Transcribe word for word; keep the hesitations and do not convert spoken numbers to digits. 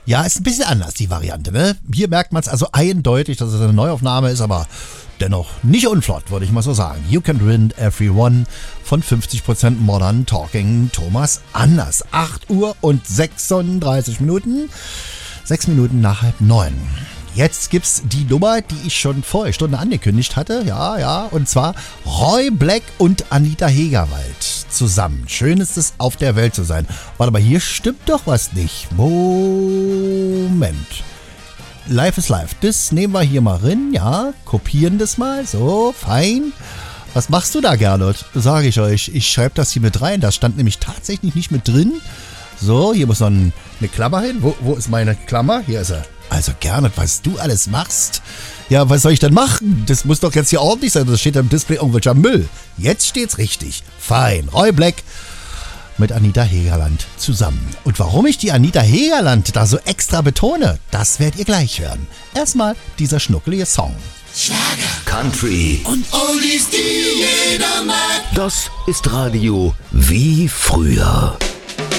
Ja, ist ein bisschen anders, die Variante, ne? Hier merkt man es also eindeutig, dass es eine Neuaufnahme ist, aber dennoch nicht unflott, würde ich mal so sagen. You Can Win Everyone von fünfzig Prozent Modern Talking Thomas Anders. acht Uhr und sechsunddreißig Minuten. sechs Minuten nach halb neun. Jetzt gibt's die Nummer, die ich schon vor einer Stunde angekündigt hatte. Ja, ja. Und zwar Roy Black und Anita Hegerwald zusammen. Schön ist es, auf der Welt zu sein. Warte mal, hier stimmt doch was nicht. Moment. Live is live. Das nehmen wir hier mal rein. Ja, kopieren das mal. So, fein. Was machst du da, Gernot? Sage ich euch. Ich schreibe das hier mit rein. Das stand nämlich tatsächlich nicht mit drin. So, hier muss noch ein, eine Klammer hin. Wo, wo ist meine Klammer? Hier ist er. Also Gernot, was du alles machst? Ja, was soll ich denn machen? Das muss doch jetzt hier ordentlich sein. Das steht am Display irgendwelcher Müll. Jetzt steht's richtig. Fein. Roy Black mit Anita Hegerland zusammen. Und warum ich die Anita Hegerland da so extra betone, das werdet ihr gleich hören. Erstmal dieser schnuckelige Song. Schlager, Country und Oldies, die jeder mag. Das ist Radio wie früher.